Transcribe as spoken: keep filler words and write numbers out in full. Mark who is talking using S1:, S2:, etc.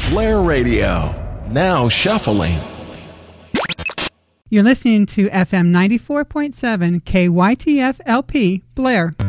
S1: Blair Radio, now shuffling.
S2: You're listening to F M ninety-four point seven K Y T F L P Blair.